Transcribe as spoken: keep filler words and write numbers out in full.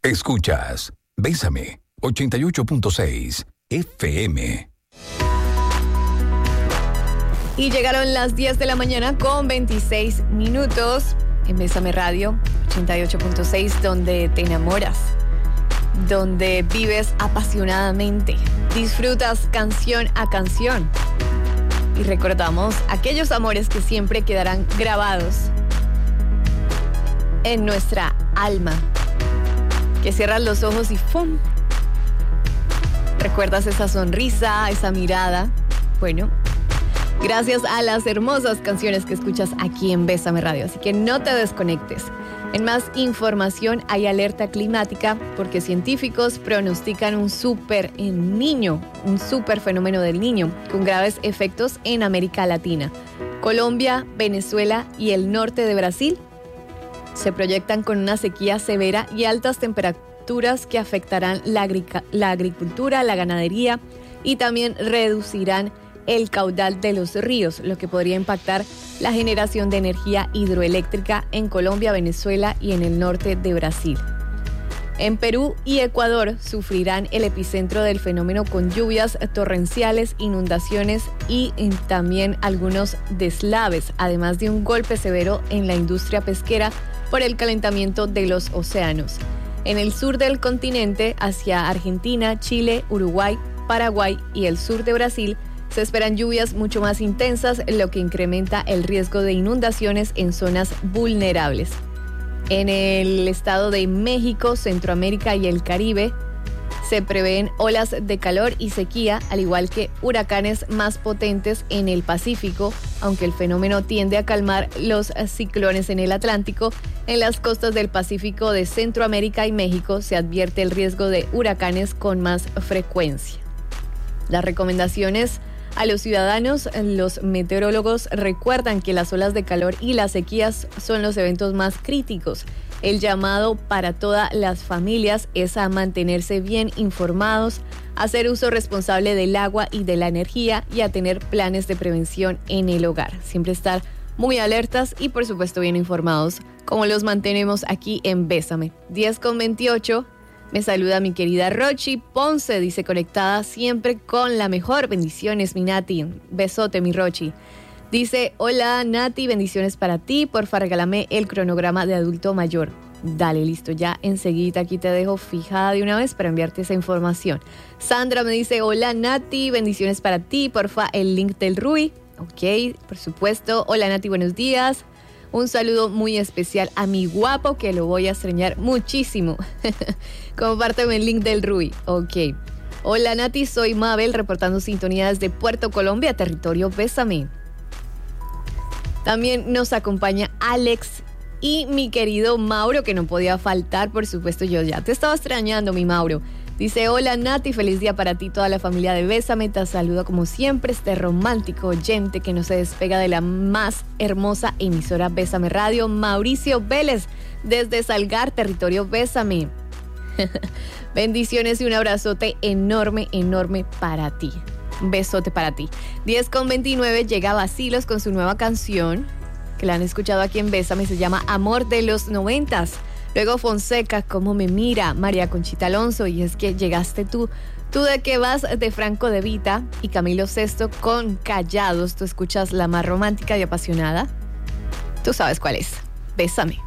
Escuchas Bésame ochenta y ocho punto seis F M. Y llegaron las diez de la mañana con veintiséis minutos en Bésame Radio ochenta y ocho punto seis, donde te enamoras, donde vives apasionadamente, disfrutas canción a canción y recordamos aquellos amores que siempre quedarán grabados en nuestra alma, que cierras los ojos y ¡fum! Recuerdas esa sonrisa, esa mirada. Bueno, gracias a las hermosas canciones que escuchas aquí en Bésame Radio, así que no te desconectes. En más información, hay alerta climática porque científicos pronostican un super niño, un super fenómeno del niño, con graves efectos en América Latina. Colombia, Venezuela y el norte de Brasil se proyectan con una sequía severa y altas temperaturas que afectarán la, agric- la agricultura, la ganadería y también reducirán el caudal de los ríos, lo que podría impactar la generación de energía hidroeléctrica en Colombia, Venezuela y en el norte de Brasil. En Perú y Ecuador sufrirán el epicentro del fenómeno con lluvias torrenciales, inundaciones y también algunos deslaves, además de un golpe severo en la industria pesquera por el calentamiento de los océanos. En el sur del continente, hacia Argentina, Chile, Uruguay, Paraguay y el sur de Brasil, se esperan lluvias mucho más intensas, lo que incrementa el riesgo de inundaciones en zonas vulnerables. En el estado de México, Centroamérica y el Caribe, se prevén olas de calor y sequía, al igual que huracanes más potentes en el Pacífico, aunque el fenómeno tiende a calmar los ciclones en el Atlántico. En las costas del Pacífico de Centroamérica y México se advierte el riesgo de huracanes con más frecuencia. Las recomendaciones a los ciudadanos, los meteorólogos recuerdan que las olas de calor y las sequías son los eventos más críticos. El llamado para todas las familias es a mantenerse bien informados, a hacer uso responsable del agua y de la energía y a tener planes de prevención en el hogar. Siempre estar muy alertas y por supuesto bien informados, como los mantenemos aquí en Bésame. diez con veintiocho. Me saluda mi querida Rochi Ponce, dice conectada siempre con la mejor. Bendiciones, mi Nati. Besote, mi Rochi. Dice, hola Nati, bendiciones para ti. Porfa, regálame el cronograma de adulto mayor. Dale, listo, ya enseguida aquí te dejo fijada de una vez para enviarte esa información. Sandra me dice, hola Nati, bendiciones para ti. Porfa, el link del R U I. Ok, por supuesto. Hola Nati, buenos días. Un saludo muy especial a mi guapo, que lo voy a extrañar muchísimo. Compárteme el link del R U I. Ok. Hola Nati, soy Mabel, reportando sintonía desde Puerto Colombia, territorio Bésame. También nos acompaña Alex y mi querido Mauro, que no podía faltar, por supuesto. Yo ya te estaba extrañando, mi Mauro. Dice, hola Nati, feliz día para ti, toda la familia de Bésame. Te saluda como siempre este romántico oyente que no se despega de la más hermosa emisora Bésame Radio, Mauricio Vélez, desde Salgar, territorio Bésame. Bendiciones y un abrazote enorme, enorme para ti. Un besote para ti. diez con veintinueve, llega Vacilos con su nueva canción, que la han escuchado aquí en Bésame, se llama Amor de los Noventas. Luego Fonseca, Cómo me mira, María Conchita Alonso, y es que llegaste tú. Tú de qué vas, de Franco De Vita, y Camilo Sesto con Callados. Tú escuchas la más romántica y apasionada. Tú sabes cuál es. Bésame.